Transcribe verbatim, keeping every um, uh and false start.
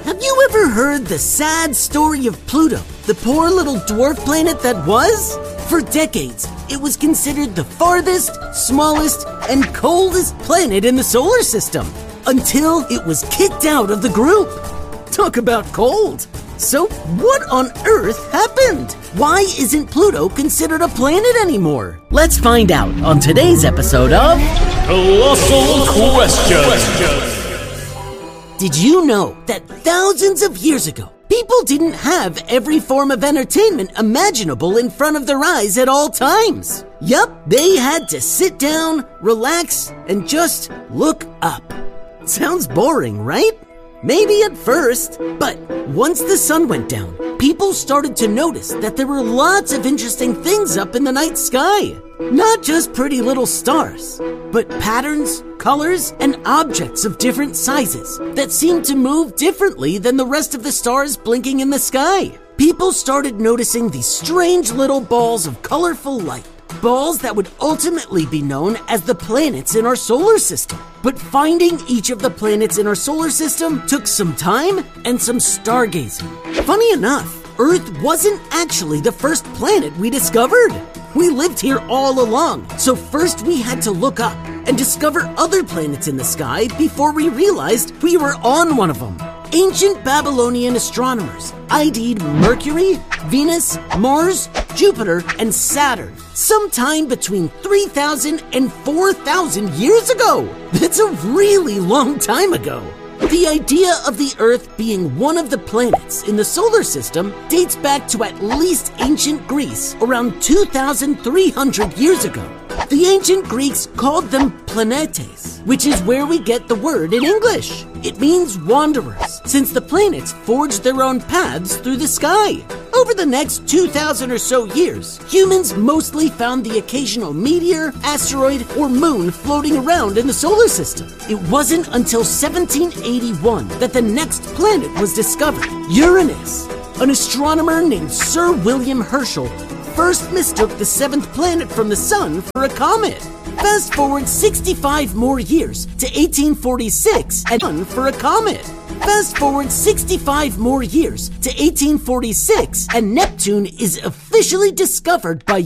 Have you ever heard the sad story of Pluto, the poor little dwarf planet that was? For decades, it was considered the farthest, smallest, and coldest planet in the solar system, until it was kicked out of the group. Talk about cold. So what on earth happened? Why isn't Pluto considered a planet anymore? Let's find out on today's episode of Colossal Questions. Did you know that thousands of years ago, people didn't have every form of entertainment imaginable in front of their eyes at all times? Yup, they had to sit down, relax, and just look up. Sounds boring, right? Maybe at first, but once the sun went down, people started to notice that there were lots of interesting things up in the night sky. Not just pretty little stars, but patterns, colors, and objects of different sizes that seemed to move differently than the rest of the stars blinking in the sky. People started noticing these strange little balls of colorful light. Balls that would ultimately be known as the planets in our solar system. But finding each of the planets in our solar system took some time and some stargazing. Funny enough, Earth wasn't actually the first planet we discovered. We lived here all along, so first we had to look up and discover other planets in the sky before we realized we were on one of them. Ancient Babylonian astronomers I D'd Mercury, Venus, Mars, Jupiter, and Saturn sometime between three thousand and four thousand years ago. That's a really long time ago. The idea of the Earth being one of the planets in the solar system dates back to at least ancient Greece around two thousand three hundred years ago. The ancient Greeks called them planetes, which is where we get the word in English. It means wanderers, since the planets forged their own paths through the sky. Over the next two thousand or so years, humans mostly found the occasional meteor, asteroid, or moon floating around in the solar system. It wasn't until seventeen eighty-one that the next planet was discovered, Uranus. An astronomer named Sir William Herschel first mistook the seventh planet from the sun for a comet. Fast forward sixty-five more years to eighteen forty-six and sun for a comet. Fast forward sixty-five more years to eighteen forty-six and Neptune is officially discovered by